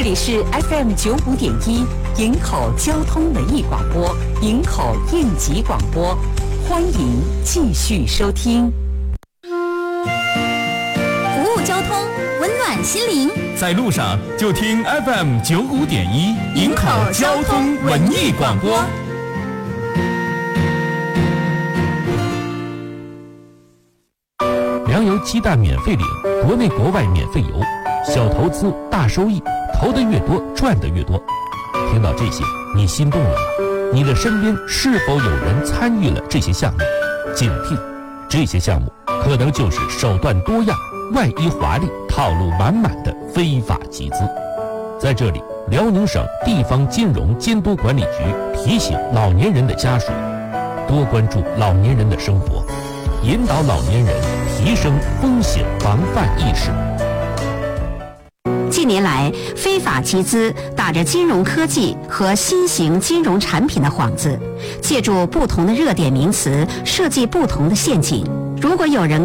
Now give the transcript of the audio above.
里是 FM95.1营口交通文艺广播，营口应急广播，欢迎继续收听。 服务交通，温暖心灵， 在路上就听 FM95.1营口交通文艺广播。粮油鸡蛋免费领，国内国外免费邮，小投资大收益，投得越多赚得越多。听到这些，你心动了吗？你的身边是否有人参与了这些项目？警惕，这些项目可能就是手段多样、外衣华丽、套路满满的非法集资。在这里，辽宁省地方金融监督管理局提醒老年人的家属，多关注老年人的生活，引导老年人提升风险防范意识。 近年来，非法集资打着金融科技和新型金融产品的幌子，借助不同的热点名词设计不同的陷阱。如果有人